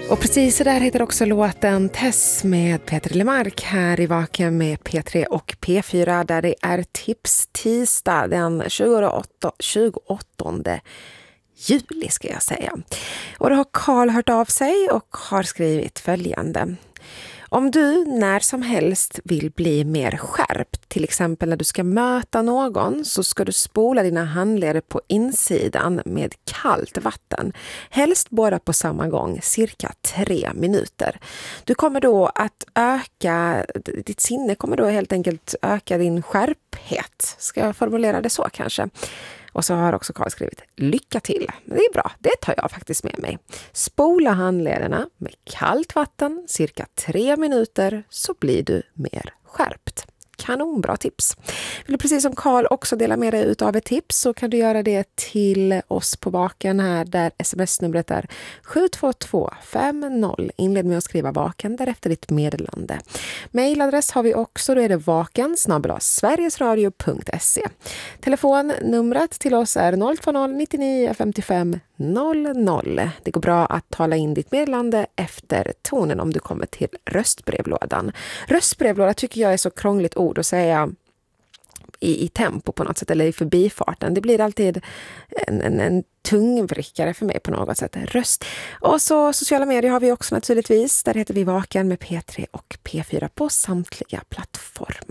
Och precis så där heter också låten Tess med Peter Lemark här i Vaken med P3 och P4 där det är tips tisdag den 28 juli ska jag säga. Och då har Karl hört av sig och har skrivit följande. Om du när som helst vill bli mer skärpt, till exempel när du ska möta någon, så ska du spola dina handleder på insidan med kallt vatten. Helst båda på samma gång, cirka 3 minuter. Du kommer då att öka, ditt sinne kommer då helt enkelt öka din skärphet. Ska jag formulera det så kanske? Och så har också Karl skrivit, lycka till. Det är bra, det tar jag faktiskt med mig. Spola handlederna med kallt vatten, cirka 3 minuter, så blir du mer skärpt. Kanonbra tips. Vill du precis som Karl också dela med dig utav ett tips så kan du göra det till oss på Vaken här där sms-numret är 72250. Inled med att skriva Vaken, därefter ditt meddelande. Mailadress har vi också, då är det vaken@sverigesradio.se. Telefonnumret till oss är 020 99 55 00. Det går bra att tala in ditt meddelande efter tonen om du kommer till röstbrevlådan. Röstbrevlåda tycker jag är så krångligt ord att säga i tempo på något sätt eller i förbifarten. Det blir alltid en tungvrickare för mig på något sätt. Röst. Och så sociala medier har vi också naturligtvis. Där heter vi Vaken med P3 och P4 på samtliga plattformar.